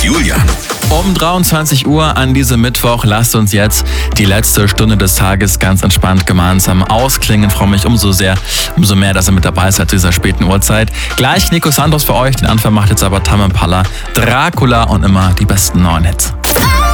Julian. Um 23 Uhr an diesem Mittwoch lasst uns jetzt die letzte Stunde des Tages ganz entspannt gemeinsam ausklingen. Ich freue mich umso mehr, dass ihr mit dabei seid zu dieser späten Uhrzeit. Gleich Nico Santos für euch, den Anfang macht jetzt aber Tame Impala, Dracula und immer die besten neuen Hits.